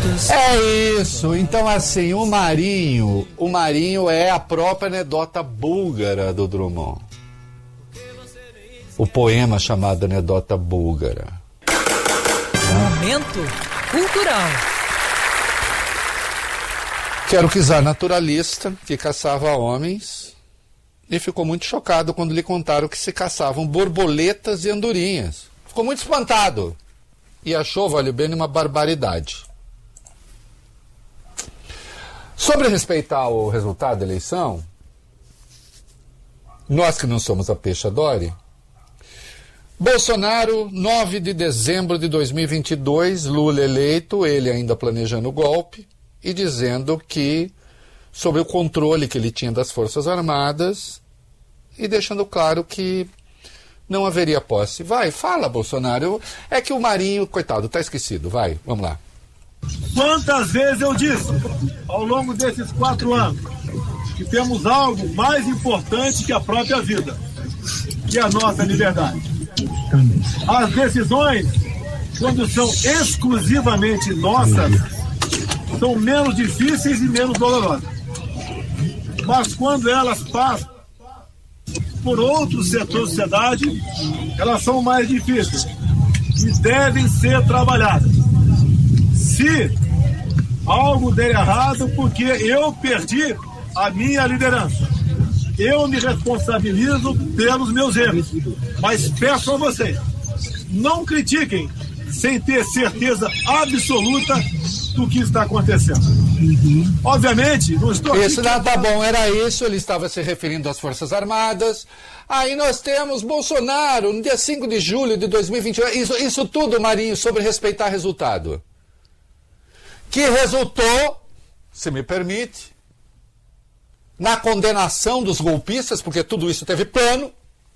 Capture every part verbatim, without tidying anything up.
minutos. É isso. Então, assim, o Marinho, o Marinho é a própria anedota búlgara do Drummond. O poema chamado Anedota Búlgara. Momento cultural. Que era o czar naturalista que caçava homens e ficou muito chocado quando lhe contaram que se caçavam borboletas e andorinhas. Ficou muito espantado e achou, vale bem, uma barbaridade. Sobre respeitar o resultado da eleição, nós que não somos a Peixadori, Bolsonaro, nove de dezembro de dois mil e vinte e dois, Lula eleito, ele ainda planejando o golpe e dizendo que, sob o controle que ele tinha das Forças Armadas, e deixando claro que não haveria posse. Vai, fala, Bolsonaro. É que o Marinho, coitado, tá esquecido. Vai, vamos lá. Quantas vezes eu disse, ao longo desses quatro anos, que temos algo mais importante que a própria vida, que é a nossa liberdade. As decisões, quando são exclusivamente nossas, são menos difíceis e menos dolorosas. Mas quando elas passam por outros setores da sociedade, elas são mais difíceis e devem ser trabalhadas. Se algo der errado, porque eu perdi a minha liderança, eu me responsabilizo pelos meus erros, mas peço a vocês, não critiquem sem ter certeza absoluta do que está acontecendo. Uhum. Obviamente, não estou... Isso não tá bom, era isso, ele estava se referindo às Forças Armadas. Aí nós temos Bolsonaro, no dia cinco de julho de dois mil e vinte e um, isso, isso tudo, Marinho, sobre respeitar resultado. Que resultou, se me permite, na condenação dos golpistas, porque tudo isso teve plano,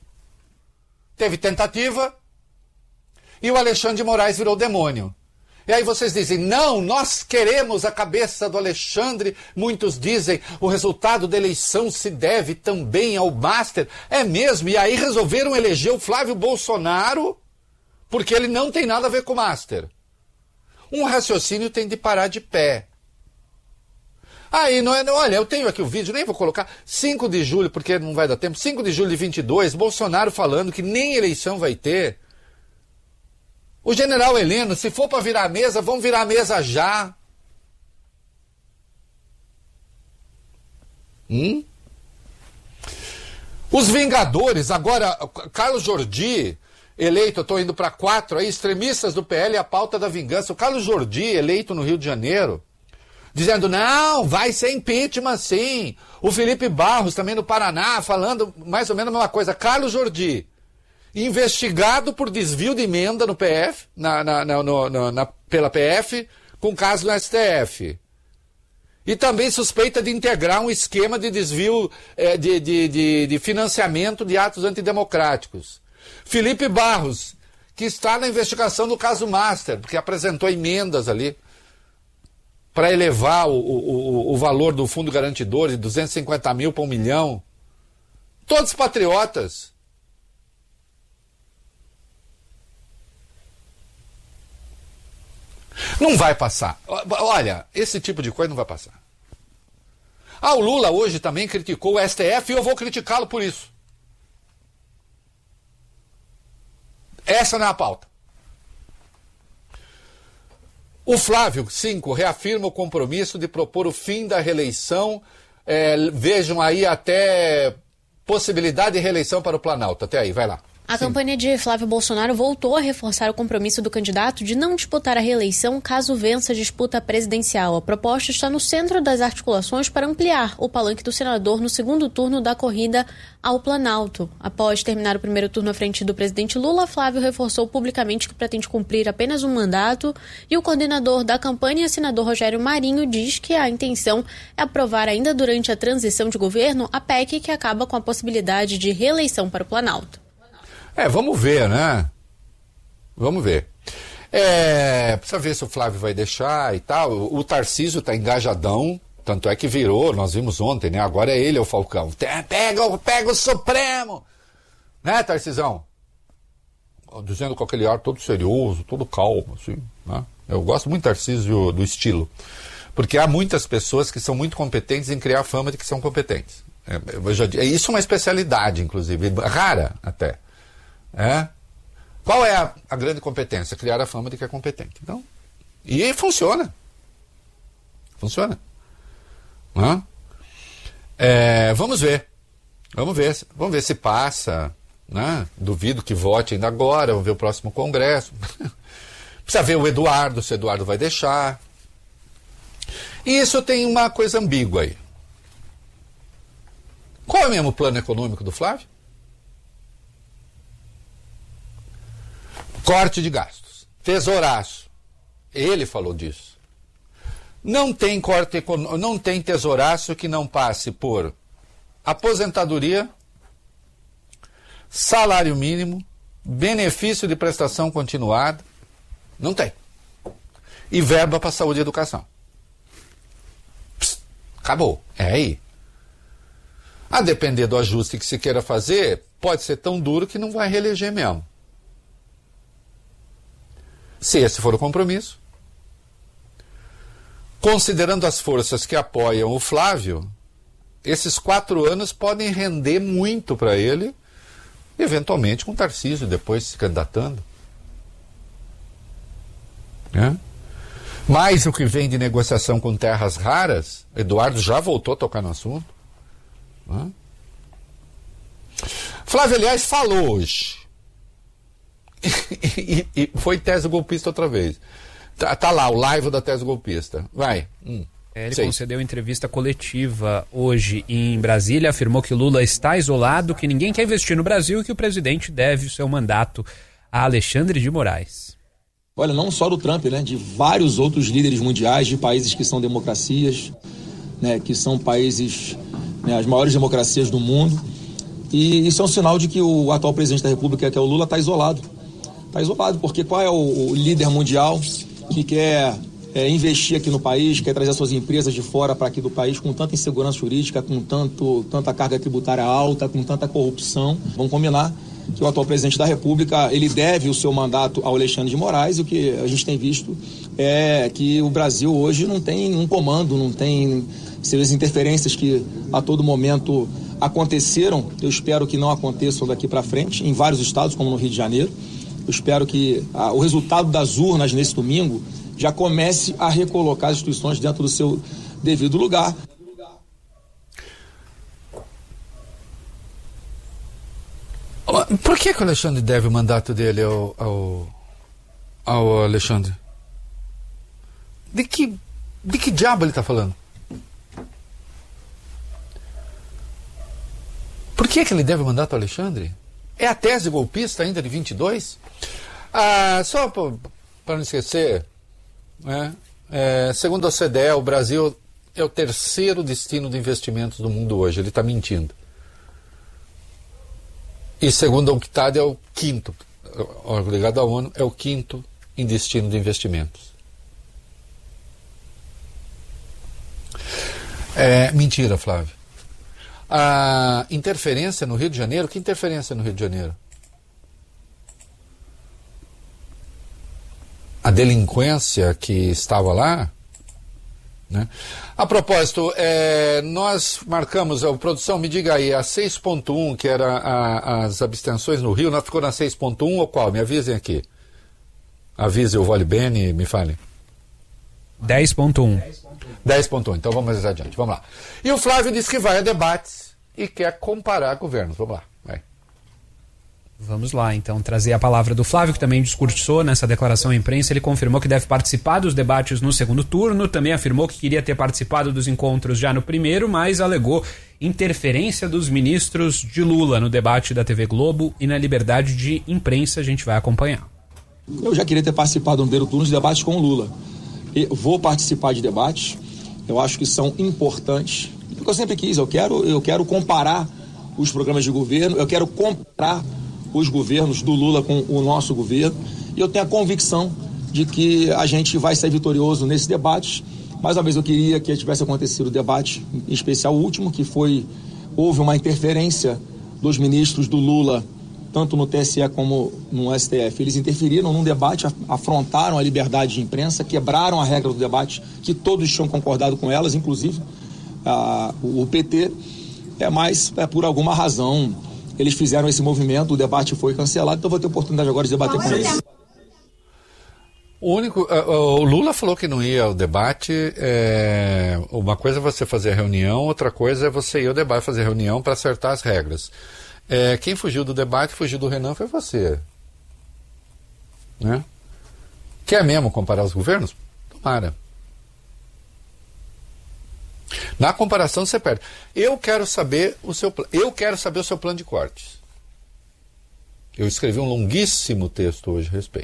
teve tentativa, e o Alexandre de Moraes virou demônio. E aí vocês dizem, não, nós queremos a cabeça do Alexandre. Muitos dizem, o resultado da eleição se deve também ao Master. É mesmo, e aí resolveram eleger o Flávio Bolsonaro, porque ele não tem nada a ver com o Master. Um raciocínio tem de parar de pé. Aí, não é, olha, eu tenho aqui o vídeo, nem vou colocar, cinco de julho, porque não vai dar tempo, cinco de julho de vinte e dois, Bolsonaro falando que nem eleição vai ter. O general Heleno, se for para virar a mesa, vamos virar a mesa já. Hum? Os Vingadores, agora, Carlos Jordi, eleito, eu estou indo para quatro, aí, extremistas do P L e a pauta da vingança. O Carlos Jordi, eleito no Rio de Janeiro, dizendo, não, vai ser impeachment sim. O Felipe Barros, também no Paraná, falando mais ou menos a mesma coisa. Carlos Jordi, investigado por desvio de emenda no P F, na, na, na, no, no, na, pela P F, com caso no S T F. E também suspeita de integrar um esquema de desvio é, de, de, de, de financiamento de atos antidemocráticos. Felipe Barros, que está na investigação do caso Master, porque apresentou emendas ali para elevar o, o, o valor do fundo garantidor de duzentos e cinquenta mil para um milhão. Todos patriotas. Não vai passar. Olha, esse tipo de coisa não vai passar. Ah, o Lula hoje também criticou o S T F e eu vou criticá-lo por isso. Essa não é a pauta. O Flávio, cinco, reafirma o compromisso de propor o fim da reeleição. É, vejam aí até possibilidade de reeleição para o Planalto. Até aí, vai lá. A Sim. campanha de Flávio Bolsonaro voltou a reforçar o compromisso do candidato de não disputar a reeleição caso vença a disputa presidencial. A proposta está no centro das articulações para ampliar o palanque do senador no segundo turno da corrida ao Planalto. Após terminar o primeiro turno à frente do presidente Lula, Flávio reforçou publicamente que pretende cumprir apenas um mandato e o coordenador da campanha, senador Rogério Marinho, diz que a intenção é aprovar ainda durante a transição de governo a P E C que acaba com a possibilidade de reeleição para o Planalto. É, vamos ver, né? Vamos ver. É, precisa ver se o Flávio vai deixar e tal. O, o Tarcísio tá engajadão, tanto é que virou, nós vimos ontem, né? Agora é ele, é o Falcão. Pega, pega o Supremo! Né, Tarcisão? Dizendo com aquele ar todo serioso, todo calmo, assim, né? Eu gosto muito do Tarcísio do estilo. Porque há muitas pessoas que são muito competentes em criar fama de que são competentes. É, eu já, isso é uma especialidade, inclusive, rara até. É? Qual é a, a grande competência? Criar a fama de que é competente. Então, e funciona. Funciona. Hã? É, vamos ver. Vamos ver. Vamos ver se passa. Né? Duvido que vote ainda agora. Vamos ver o próximo congresso. Precisa ver o Eduardo, se o Eduardo vai deixar. E isso tem uma coisa ambígua aí. Qual é mesmo o plano econômico do Flávio? Corte de gastos. Tesouraço. Ele falou disso. Não tem corte econômico, não tem tesouraço que não passe por aposentadoria, salário mínimo, benefício de prestação continuada. Não tem. E verba para saúde e educação. Psst, acabou. É aí. A depender do ajuste que se queira fazer, pode ser tão duro que não vai reeleger mesmo. Se esse for o compromisso. Considerando as forças que apoiam o Flávio, esses quatro anos podem render muito para ele, eventualmente com o Tarcísio depois se candidatando. É? Mais o que vem de negociação com terras raras, Eduardo já voltou a tocar no assunto. É? Flávio, aliás, falou hoje. e, e foi tese golpista outra vez. Tá, tá lá, o live da tese golpista. Vai. Hum, é, ele sei. concedeu entrevista coletiva hoje em Brasília, afirmou que Lula está isolado, que ninguém quer investir no Brasil e que o presidente deve o seu mandato a Alexandre de Moraes. Olha, não só do Trump, né, de vários outros líderes mundiais, de países que são democracias, né, que são países, né, as maiores democracias do mundo. E isso é um sinal de que o atual presidente da República, que é o Lula, está isolado. Está isolado, porque qual é o, o líder mundial que quer é, investir aqui no país, quer trazer suas empresas de fora para aqui do país com tanta insegurança jurídica, com tanto, tanta carga tributária alta, com tanta corrupção? Vamos combinar que o atual presidente da República, ele deve o seu mandato ao Alexandre de Moraes, e o que a gente tem visto é que o Brasil hoje não tem um comando, não tem as interferências que a todo momento aconteceram. Eu espero que não aconteçam daqui para frente, em vários estados, como no Rio de Janeiro. Eu espero que ah, o resultado das urnas nesse domingo já comece a recolocar as instituições dentro do seu devido lugar. Por que, que o Alexandre deve o mandato dele ao, ao, ao Alexandre? De que, de que diabo ele está falando? Por que, que ele deve o mandato ao Alexandre? É a tese golpista ainda de vinte e dois? Ah, só para não esquecer, né, é, segundo a O C D E, o Brasil é o terceiro destino de investimentos do mundo hoje. Ele está mentindo. E segundo a UNCTAD é o quinto, órgão ligado à ONU, é o quinto em destino de investimentos. É, mentira, Flávio. A interferência no Rio de Janeiro, que interferência no Rio de Janeiro? A delinquência que estava lá, né? A propósito, é, nós marcamos, a produção, me diga aí, a seis ponto um, que era a, as abstenções no Rio, nós ficou na seis ponto um ou qual? Me avisem aqui. Avise o Vale Bene e me falem. dez ponto um. dez ponto um, então vamos mais adiante, vamos lá. E o Flávio disse que vai a debates e quer comparar governos. Vamos lá, vai. Vamos lá, então, trazer a palavra do Flávio, que também discursou nessa declaração à imprensa. Ele confirmou que deve participar dos debates no segundo turno, também afirmou que queria ter participado dos encontros já no primeiro, mas alegou interferência dos ministros de Lula no debate da T V Globo e na liberdade de imprensa. A gente vai acompanhar. Eu já queria ter participado no primeiro turno de debates com o Lula. Eu vou participar de debates, eu acho que são importantes, porque eu sempre quis, eu quero, eu quero comparar os programas de governo, eu quero comparar os governos do Lula com o nosso governo, e eu tenho a convicção de que a gente vai ser vitorioso nesse debate. Mais uma vez eu queria que tivesse acontecido o debate, em especial o último, que foi, houve uma interferência dos ministros do Lula tanto no T S E como no S T F. Eles interferiram num debate, afrontaram a liberdade de imprensa, quebraram a regra do debate, que todos tinham concordado com elas, inclusive a, o P T, é, mas é, por alguma razão eles fizeram esse movimento, o debate foi cancelado, então vou ter oportunidade agora de debater com eles. O único, o Lula falou que não ia ao debate. É, uma coisa é você fazer reunião, outra coisa é você ir ao debate fazer reunião para acertar as regras. É, quem fugiu do debate, fugiu do Renan, foi você. Né? Quer mesmo comparar os governos? Tomara. Na comparação você perde. Eu quero saber o seu, eu quero saber o seu plano de cortes. Eu escrevi um longuíssimo texto hoje a respeito.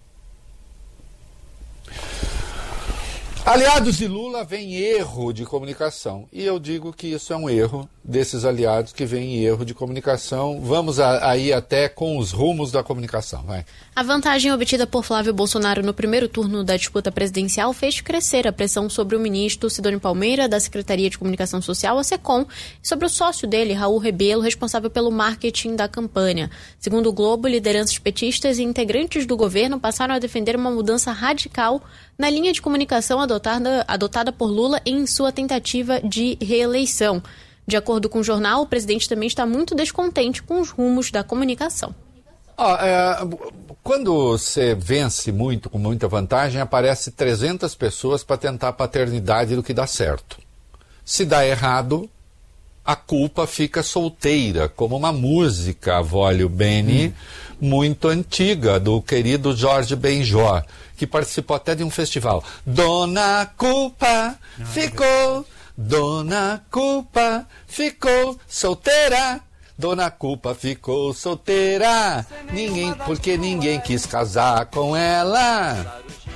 Aliados de Lula veem erro de comunicação. E eu digo que isso é um erro desses aliados que veem erro de comunicação. Vamos a, aí até com os rumos da comunicação. Vai. A vantagem obtida por Flávio Bolsonaro no primeiro turno da disputa presidencial fez crescer a pressão sobre o ministro Sidônio Palmeira, da Secretaria de Comunicação Social, a SECOM, e sobre o sócio dele, Raul Rebelo, responsável pelo marketing da campanha. Segundo o Globo, lideranças petistas e integrantes do governo passaram a defender uma mudança radical na linha de comunicação adotada, adotada por Lula em sua tentativa de reeleição. De acordo com o jornal, o presidente também está muito descontente com os rumos da comunicação. Ah, é, quando você vence muito, com muita vantagem, aparece trezentas pessoas para tentar a paternidade do que dá certo. Se dá errado, a culpa fica solteira, como uma música, Vólio Bene, hum. muito antiga, do querido Jorge Benjó, que participou até de um festival. Dona Culpa Não, ficou, Dona Culpa ficou solteira. Dona Culpa ficou solteira, ninguém, porque ninguém quis casar com ela.